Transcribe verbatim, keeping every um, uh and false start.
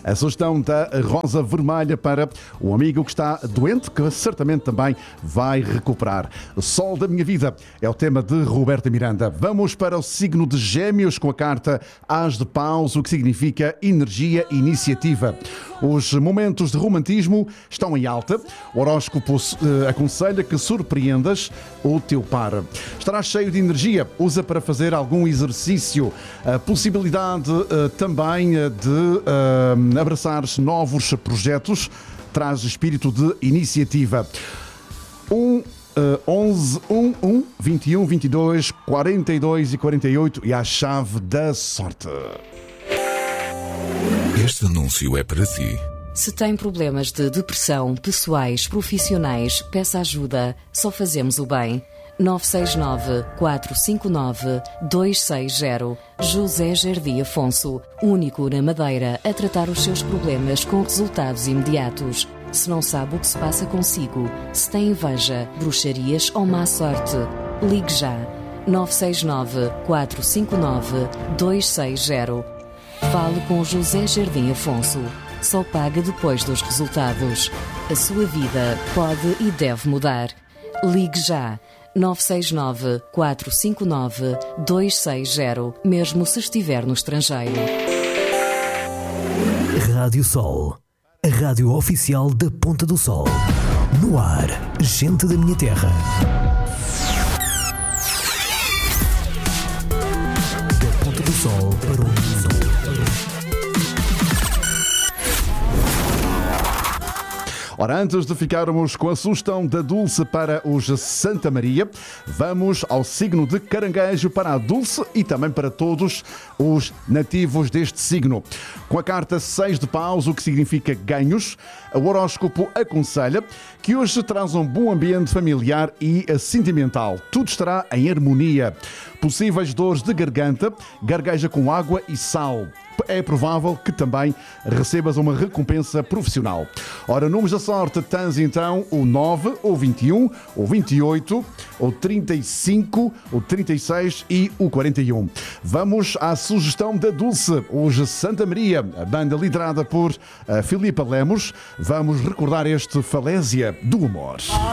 A sugestão da Rosa Vermelha para um amigo que está doente, que certamente também vai recuperar. Sol da minha vida é o tema de Roberta Miranda. Vamos para o signo de Gêmeos com a carta As de Paus, o que significa energia e iniciativa. Os momentos de romantismo estão em alta. O horóscopo uh, aconselha que surpreendas o teu par. Estarás cheio de energia. Usa para fazer algum exercício. A possibilidade uh, também uh, de uh, abraçares novos projetos traz espírito de iniciativa. Um Uh, onze, um, um, vinte e um, vinte e dois, quarenta e dois e quarenta e oito e a chave da sorte. Este anúncio é para si. Se tem problemas de depressão, pessoais, profissionais, peça ajuda. Só fazemos o bem. nove seis nove, quatro cinco nove, dois seis zero. José Jardim Afonso, único na Madeira a tratar os seus problemas com resultados imediatos. Se não sabe o que se passa consigo, se tem inveja, bruxarias ou má sorte, ligue já. nove seis nove, quatro cinco nove, dois seis zero. Fale com José Jardim Afonso. Só paga depois dos resultados. A sua vida pode e deve mudar. Ligue já. nove seis nove, quatro cinco nove, dois seis zero, mesmo se estiver no estrangeiro. Rádio Sol, a rádio oficial da Ponta do Sol. No ar, gente da minha terra. Da Ponta do Sol para o mundo. Ora, antes de ficarmos com a sugestão da Dulce para os Santa Maria, vamos ao signo de Caranguejo para a Dulce e também para todos os nativos deste signo. Com a carta seis de Paus, o que significa ganhos, o horóscopo aconselha que hoje traz um bom ambiente familiar e sentimental. Tudo estará em harmonia. Possíveis dores de garganta, gargaja com água e sal. É provável que também recebas uma recompensa profissional. Ora, números da sorte tens então o nove, o vinte e um, o vinte e oito, o trinta e cinco, o trinta e seis e o quarenta e um. Vamos à sugestão da Dulce, os Santa Maria, a banda liderada por uh, Filipa Lemos. Vamos recordar este Falésia do Amor.